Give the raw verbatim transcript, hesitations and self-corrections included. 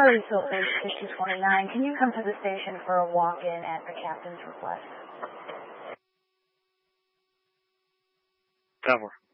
Charlie Silver, six two two nine, can you come to the station for a walk-in at the captain's request? Cover.